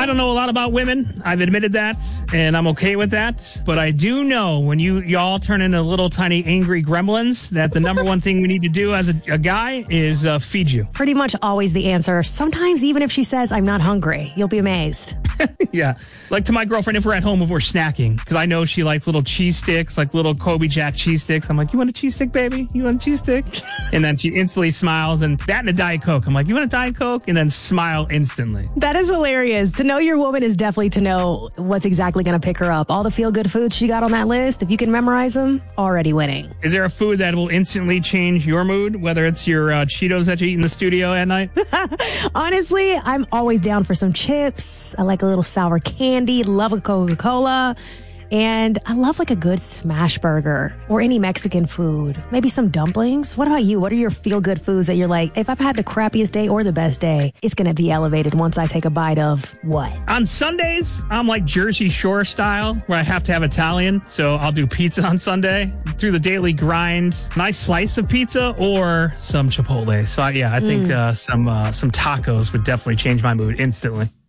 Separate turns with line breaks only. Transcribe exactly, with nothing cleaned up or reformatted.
I don't know a lot about women. I've admitted that, and I'm okay with that. But I do know when you y'all turn into little tiny angry gremlins that the number one thing we need to do as a, a guy is uh, feed you.
Pretty much always the answer. Sometimes even if she says, I'm not hungry, you'll be amazed.
Yeah. Like to my girlfriend, if we're at home, if we're snacking, because I know she likes little cheese sticks, like little Kobe Jack cheese sticks. I'm like, you want a cheese stick, baby? You want a cheese stick? And then she instantly smiles, and that and a Diet Coke. I'm like, you want a Diet Coke? And then smile instantly.
That is hilarious. To know your woman is definitely to know what's exactly going to pick her up. All the feel-good foods she got on that list, if you can memorize them, already winning.
Is there a food that will instantly change your mood, whether it's your uh, Cheetos that you eat in the studio at night?
Honestly, I'm always down for some chips. I like a little sour candy, love a Coca-Cola. And I love like a good smash burger or any Mexican food. Maybe some dumplings. What about you? What are your feel-good foods that you're like, if I've had the crappiest day or the best day, it's going to be elevated once I take a bite of what?
On Sundays, I'm like Jersey Shore style, where I have to have Italian. So I'll do pizza on Sunday. Through the daily grind, nice slice of pizza or some Chipotle. So I, yeah, I think mm. uh, some uh, some tacos would definitely change my mood instantly.